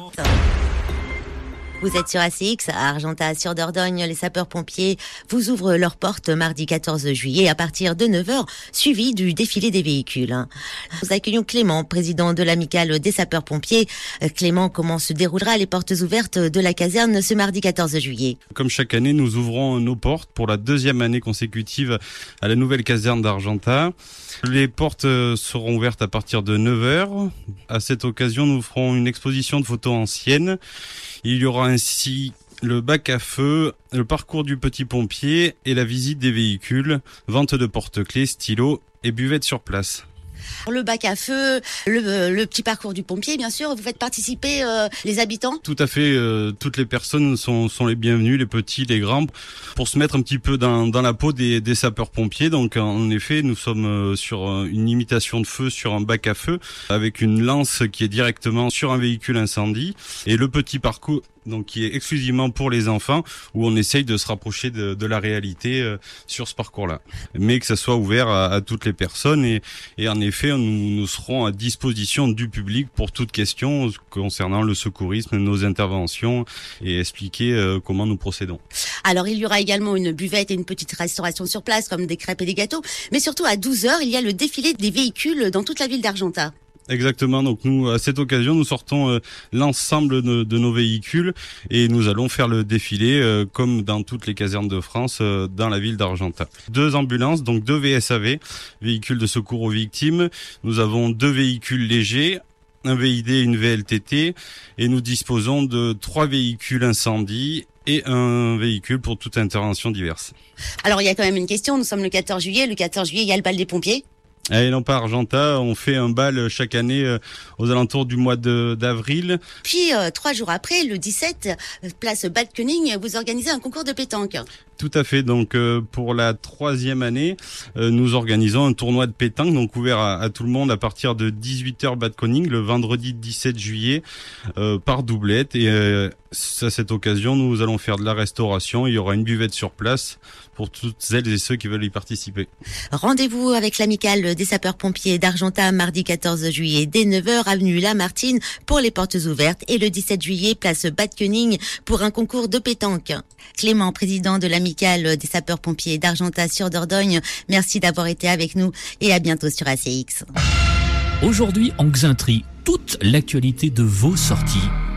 Vous êtes sur ACX, à Argentat-sur-Dordogne. Les sapeurs-pompiers vous ouvrent leurs portes mardi 14 juillet à partir de 9h, suivi du défilé des véhicules. Nous accueillons Clément, président de l'amicale des sapeurs-pompiers. Clément, comment se déroulera les portes ouvertes de la caserne ce mardi 14 juillet? Comme chaque année, nous ouvrons nos portes pour la deuxième année consécutive à la nouvelle caserne d'Argentat. Les portes seront ouvertes à partir de 9h. À cette occasion, nous ferons une exposition de photos anciennes. Il y aura ainsi le bac à feu, le parcours du petit pompier et la visite des véhicules, vente de porte-clés, stylos et buvettes sur place. Le bac à feu, le petit parcours du pompier, bien sûr. Vous faites participer les habitants? Tout à fait. Toutes les personnes sont les bienvenues, les petits, les grands, pour se mettre un petit peu dans la peau des sapeurs-pompiers. Donc, en effet, nous sommes sur une imitation de feu sur un bac à feu avec une lance qui est directement sur un véhicule incendie et le petit parcours donc qui est exclusivement pour les enfants, où on essaye de se rapprocher de la réalité sur ce parcours-là. Mais que ça soit ouvert à toutes les personnes et en effet, nous serons à disposition du public pour toute question concernant le secourisme, nos interventions et expliquer comment nous procédons. Alors, il y aura également une buvette et une petite restauration sur place, comme des crêpes et des gâteaux. Mais surtout, à 12h, il y a le défilé des véhicules dans toute la ville d'Argentat. Exactement, donc nous, à cette occasion, nous sortons l'ensemble de nos véhicules et nous allons faire le défilé comme dans toutes les casernes de France dans la ville d'Argentat. 2 ambulances, donc 2 VSAV, véhicules de secours aux victimes. Nous avons 2 véhicules légers, un VID et une VLTT et nous disposons de 3 véhicules incendie et un véhicule pour toute intervention diverse. Alors, il y a quand même une question, nous sommes le 14 juillet. Le 14 juillet, il y a le bal des pompiers. Et non pas Argentat, on fait un bal chaque année aux alentours du mois d'avril. Puis 3 jours après, le 17, place Bad-Koning, vous organisez un concours de pétanque. Tout à fait, donc pour la 3e année, nous organisons un tournoi de pétanque, donc ouvert à tout le monde à partir de 18h Bad-Koning, le vendredi 17 juillet, par doublette. Et à cette occasion, nous allons faire de la restauration, il y aura une buvette sur place pour toutes celles et ceux qui veulent y participer. Rendez-vous avec l'amicale des sapeurs-pompiers d'Argentat mardi 14 juillet dès 9h, avenue Lamartine pour les portes ouvertes et le 17 juillet, place Bad-Koning pour un concours de pétanque. Clément, président de l'amicale des sapeurs-pompiers d'Argentat-sur-Dordogne, merci d'avoir été avec nous et à bientôt sur ACX. Aujourd'hui en Xainterie, toute l'actualité de vos sorties